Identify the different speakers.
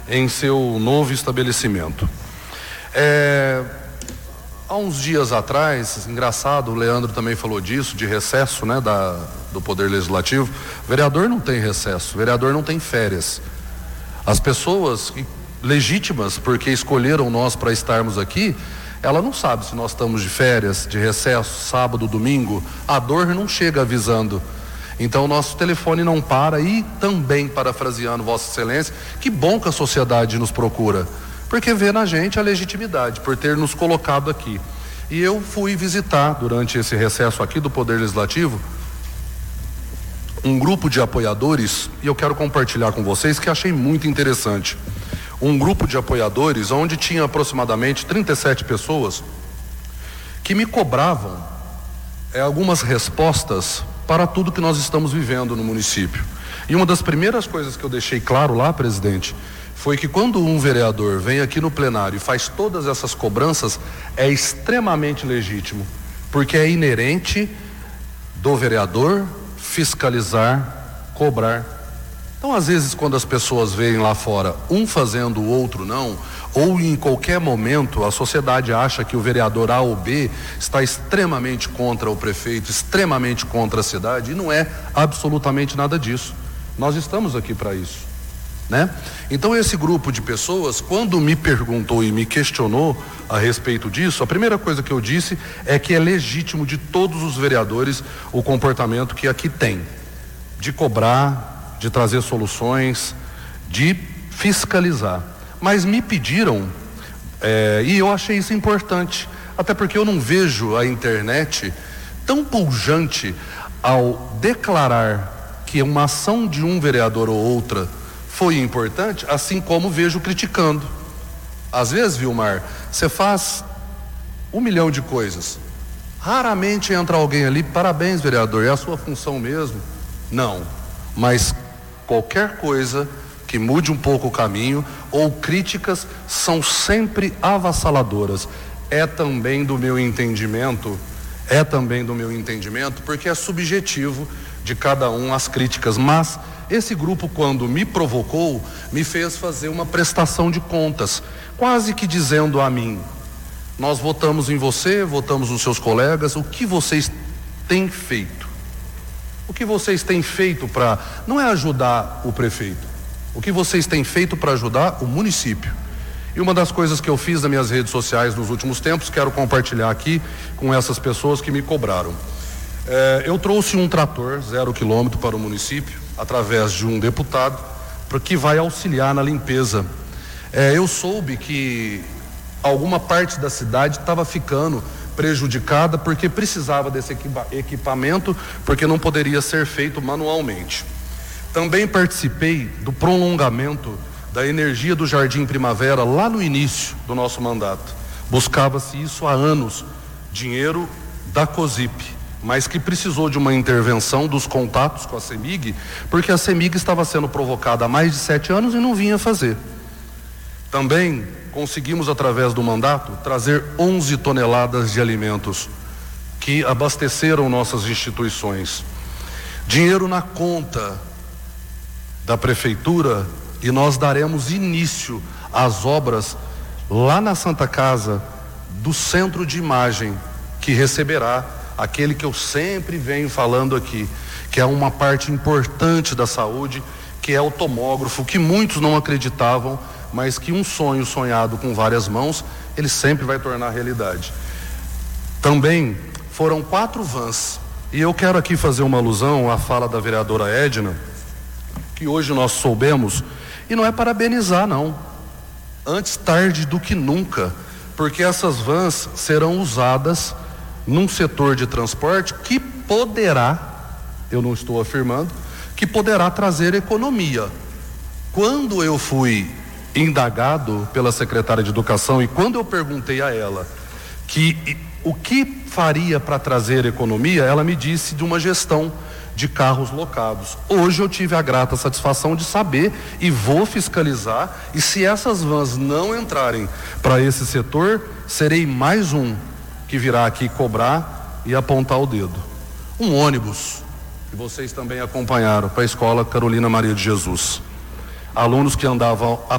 Speaker 1: em seu novo estabelecimento. Há uns dias atrás, engraçado, o Leandro também falou disso, de recesso, né, do Poder Legislativo. O vereador não tem recesso, o vereador não tem férias. As pessoas legítimas, porque escolheram nós para estarmos aqui, ela não sabe se nós estamos de férias, de recesso, sábado, domingo. A dor não chega avisando. Então, nosso telefone não para. E também, parafraseando Vossa Excelência, que bom que a sociedade nos procura, porque vê na gente a legitimidade por ter nos colocado aqui. E eu fui visitar, durante esse recesso aqui do Poder Legislativo, um grupo de apoiadores, e eu quero compartilhar com vocês que achei muito interessante. Um grupo de apoiadores onde tinha aproximadamente 37 pessoas que me cobravam algumas respostas para tudo que nós estamos vivendo no município. E uma das primeiras coisas que eu deixei claro lá, presidente, foi que quando um vereador vem aqui no plenário e faz todas essas cobranças, é extremamente legítimo, porque é inerente do vereador fiscalizar, cobrar. Então, às vezes, quando as pessoas veem lá fora um fazendo, o outro não, ou em qualquer momento a sociedade acha que o vereador A ou B está extremamente contra o prefeito, extremamente contra a cidade, e não é absolutamente nada disso. Nós estamos aqui para isso, né? Então, esse grupo de pessoas, quando me perguntou e me questionou a respeito disso, a primeira coisa que eu disse é que é legítimo de todos os vereadores o comportamento que aqui tem, de cobrar, de trazer soluções, de fiscalizar. Mas me pediram, e eu achei isso importante, até porque eu não vejo a internet tão pujante ao declarar que uma ação de um vereador ou outra foi importante, assim como vejo criticando. Às vezes, Vilmar, você faz 1 milhão de coisas, raramente entra alguém ali, parabéns, vereador, é a sua função mesmo? Não, mas qualquer coisa que mude um pouco o caminho, ou críticas, são sempre avassaladoras. É também do meu entendimento, porque é subjetivo de cada um as críticas, mas esse grupo, quando me provocou, me fez fazer uma prestação de contas, quase que dizendo a mim: nós votamos em você, votamos nos seus colegas, o que vocês têm feito? O que vocês têm feito para, não é ajudar o prefeito, o que vocês têm feito para ajudar o município? E uma das coisas que eu fiz nas minhas redes sociais nos últimos tempos, quero compartilhar aqui com essas pessoas que me cobraram. Eu trouxe um trator 0 quilômetro para o município, através de um deputado, que vai auxiliar na limpeza. Eu soube que alguma parte da cidade estava ficando prejudicada porque precisava desse equipamento, porque não poderia ser feito manualmente. Também participei do prolongamento da energia do Jardim Primavera lá no início do nosso mandato. Buscava-se isso há anos, dinheiro da COSIP, mas que precisou de uma intervenção dos contatos com a CEMIG, porque a CEMIG estava sendo provocada há mais de 7 anos e não vinha fazer. Também conseguimos, através do mandato, trazer 11 toneladas de alimentos que abasteceram nossas instituições. Dinheiro na conta da prefeitura, e nós daremos início às obras lá na Santa Casa do Centro de Imagem, que receberá aquele que eu sempre venho falando aqui, que é uma parte importante da saúde, que é o tomógrafo, que muitos não acreditavam, mas que um sonho sonhado com várias mãos, ele sempre vai tornar realidade. Também foram 4 vans, e eu quero aqui fazer uma alusão à fala da vereadora Edna, que hoje nós soubemos, e não é parabenizar não, antes tarde do que nunca, porque essas vans serão usadas num setor de transporte que poderá, eu não estou afirmando, que poderá trazer economia. Quando eu fui indagado pela secretária de Educação e quando eu perguntei a ela que o que faria para trazer economia, ela me disse de uma gestão de carros locados. Hoje eu tive a grata satisfação de saber e vou fiscalizar, e se essas vans não entrarem para esse setor, serei mais um que virá aqui cobrar e apontar o dedo. Um ônibus, que vocês também acompanharam, para a escola Carolina Maria de Jesus. Alunos que andavam a